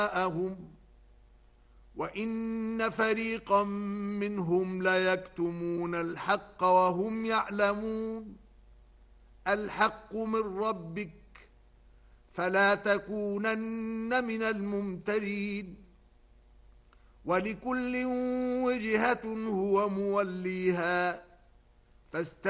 وإن فريقا منهم ليكتمون الحق وهم يعلمون. الحق من ربك فلا تكونن من الممترين. ولكل وجهة هو موليها